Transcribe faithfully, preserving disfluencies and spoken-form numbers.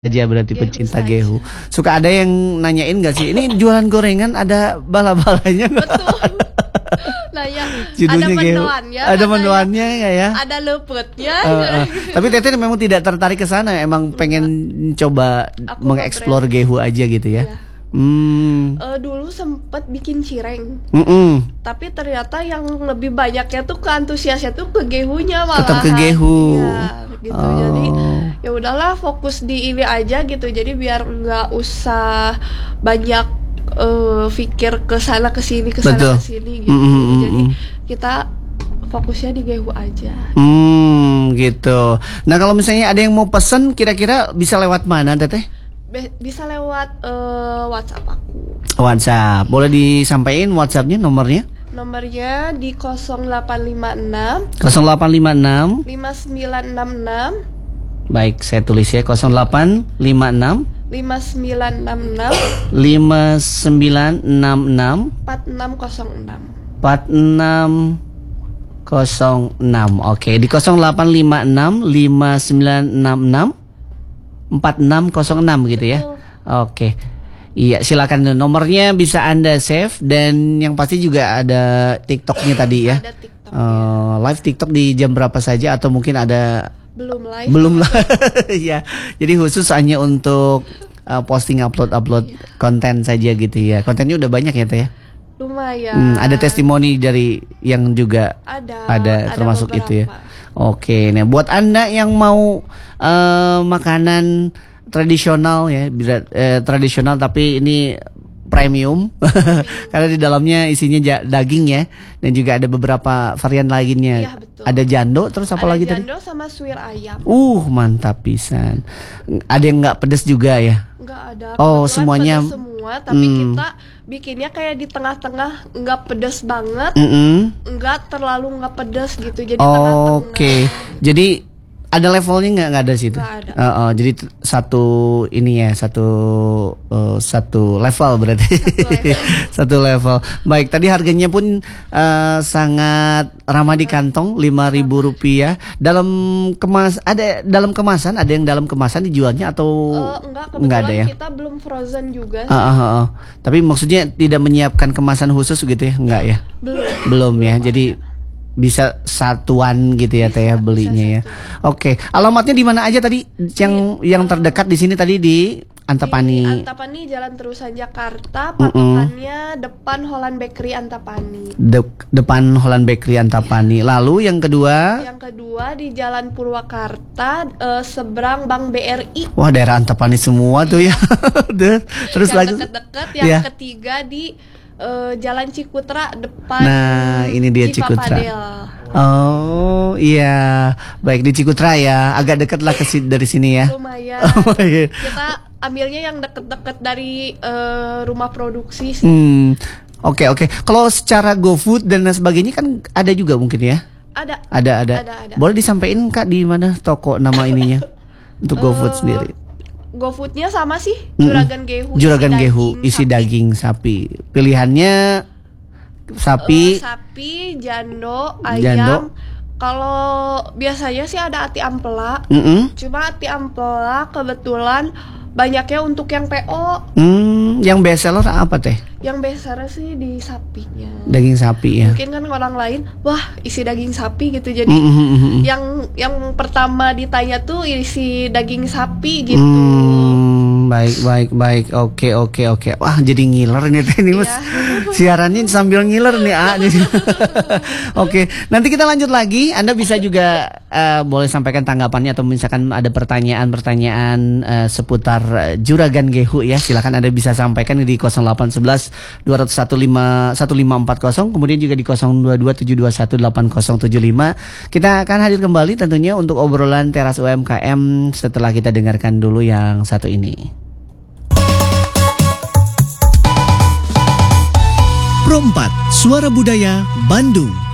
Aja berarti Gehu pecinta saja. gehu. Suka ada yang nanyain gak sih, ini jualan gorengan ada bala-balanya nggak? Betul. Nah ya, Judulnya ada gehu. mendoannya, Ada katanya. mendoannya nggak ya? Ada lepetnya. Uh, uh. Tapi Teteh memang tidak tertarik ke sana, emang pengen coba Aku mengeksplor nge-brand. gehu aja gitu ya. Iya. Hmm. Eh, dulu sempet bikin cireng, Mm-mm. tapi ternyata yang lebih banyaknya tuh ke antusiasnya tuh ke gehunya malah. Tetap ke gehu. Iya, gitu. Oh. Jadi ya udahlah fokus di ini aja gitu. Jadi biar nggak usah banyak eh, pikir ke sana ke sini ke sana Betul. ke sini gitu. Mm-mm. Jadi kita fokusnya di gehu aja. Hmm, gitu. Nah kalau misalnya ada yang mau pesen, kira-kira bisa lewat mana Teteh? Be- bisa lewat eh, WhatsApp aku. WhatsApp. Boleh disampaikan WhatsAppnya, nomornya? Nomornya di nol delapan lima enam nol delapan lima enam. lima sembilan enam enam Baik, saya tulis ya, nol delapan lima enam lima sembilan enam enam lima sembilan enam enam empat enam nol enam. empat enam nol enam. Oke, di nol delapan lima enam lima sembilan enam enam empat enam nol enam gitu ya. Betul. Oke. Iya, silakan, nomornya bisa Anda save, dan yang pasti juga ada TikToknya tadi ya. Ada TikTok. Eh, live TikTok di jam berapa saja, atau mungkin ada Belum live. belum lah ya. Jadi khusus hanya untuk uh, posting upload upload konten saja gitu ya. Kontennya udah banyak ya Teh ya. Lumayan. Hmm, ada testimoni dari yang juga Ada. ada termasuk beberapa. itu ya. Oke, nah buat Anda yang mau uh, makanan tradisional ya, bisa eh, tradisional tapi ini premium karena di dalamnya isinya ja- daging ya, dan juga ada beberapa varian lainnya. Iya, betul. Ada jando, terus apa Ada lagi tadi? jando sama suwir ayam. Uh, mantap pisan. Ada yang nggak pedes juga ya? Enggak ada. Oh, Kebetulan semuanya- pedas semua, tapi Hmm. kita bikinnya kayak di tengah-tengah, enggak pedas banget, Mm-mm. enggak terlalu enggak pedas gitu. Jadi tengah-tengah. Oke, jadi ada levelnya nggak nggak ada situ? Nggak ada. Uh, uh, jadi t- satu ini ya, satu uh, satu level berarti. level. Satu level. Baik, tadi harganya pun uh, sangat ramah di kantong, lima ribu rupiah. Dalam kemas ada dalam kemasan, ada yang dalam kemasan dijualnya atau Eh, enggak, kebetulan nggak ada ya? kita belum frozen juga. Uh, uh, uh, uh. Tapi maksudnya tidak menyiapkan kemasan khusus gitu ya? Enggak ya? Belum. Belum ya. Jadi bisa satuan gitu ya Teh ya belinya ya. Oke, alamatnya di mana aja tadi yang yang terdekat di sini tadi di Antapani. Di Antapani, Jalan Terusan Jakarta, patokannya depan Holland Bakery Antapani. De- depan Holland Bakery Antapani. Lalu yang kedua, Yang kedua di Jalan Purwakarta, eh, seberang Bank B R I. wah daerah Antapani semua tuh ya. Deh, terus yang lagi. deket-deket. Yang Ya. ketiga di eh, Jalan Cikutra depan. Nah, ini dia Cipa Cikutra. Padel. Oh iya, baik di Cikutra ya, agak dekat lah ke si- dari sini ya. Lumayan. Oh, iya. Kita ambilnya yang deket-deket dari eh, rumah produksi sih. Hmm, oke oke. Kalau secara GoFood dan lain sebagainya kan ada juga mungkin ya. Ada. Ada ada. Ada, ada. Boleh disampaikan Kak di mana toko nama ininya untuk GoFood Eh, sendiri? GoFoodnya sama sih, Mm-mm. Juragan Gehu. Juragan isi Gehu daging isi sapi. daging sapi. Pilihannya sapi. Eh, sapi, jando, Jando. ayam. Kalau biasanya sih ada ati ampela. Mm-mm. Cuma ati ampela kebetulan banyaknya untuk yang P O. Hmm, yang best seller apa Teh? Yang besar sih di sapinya. Daging sapi ya. Mungkin kan orang lain, wah isi daging sapi gitu. Jadi Mm-mm. yang yang pertama ditanya tuh isi daging sapi gitu. Hmm, baik baik baik. Oke oke oke. Wah, jadi ngiler nih Teh ini Mas. Iya. Siarannya sambil ngiler nih A. Oke, nanti kita lanjut lagi. Anda bisa juga eh, boleh sampaikan tanggapannya, atau misalkan ada pertanyaan-pertanyaan eh, seputar eh, Juragan Gehu ya. Silakan Anda bisa sampaikan di nol delapan satu satu dua nol satu lima satu lima empat nol, kemudian juga di nol dua dua tujuh dua satu delapan nol tujuh lima. Kita akan hadir kembali tentunya untuk obrolan Teras U M K M setelah kita dengarkan dulu yang satu ini. Pro empat, Suara Budaya, Bandung.